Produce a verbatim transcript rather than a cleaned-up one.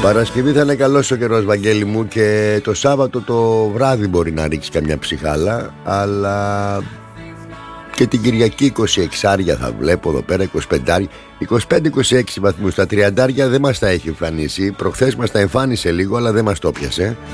Παρασκευή θα είναι καλός ο καιρός, Βαγγέλη μου, και το Σάββατο το βράδυ μπορεί να ρίξει καμιά ψυχάλα, αλλά και την Κυριακή είκοσι έξι θα βλέπω εδώ πέρα, είκοσι πέντε, είκοσι πέντε είκοσι έξι βαθμούς. Τα τριάντα δεν μας τα έχει εμφανίσει. Προχθές μας τα εμφάνισε λίγο, αλλά δεν μας το πιασε.